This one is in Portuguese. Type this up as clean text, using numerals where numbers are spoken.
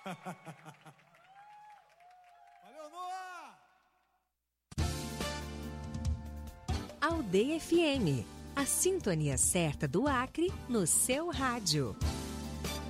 Valeu, Noah! Aldeia FM, a sintonia certa do Acre no seu rádio.